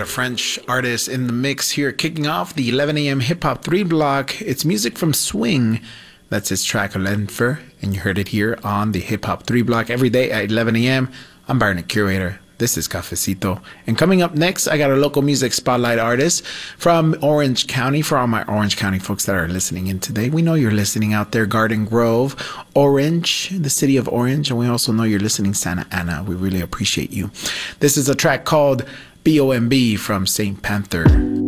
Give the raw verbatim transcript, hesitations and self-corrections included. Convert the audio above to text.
a French artist in the mix here, kicking off the eleven a.m. Hip Hop three block. It's music from Swing. That's his track, Lenfer, and you heard it here on the Hip Hop three block every day at eleven a.m. I'm Byron, the Curator. This is Cafecito. And coming up next, I got a local music spotlight artist from Orange County. For all my Orange County folks that are listening in today, we know you're listening out there, Garden Grove, Orange, the city of Orange, and we also know you're listening Santa Ana. We really appreciate you. This is a track called B O M B from Saint Panther.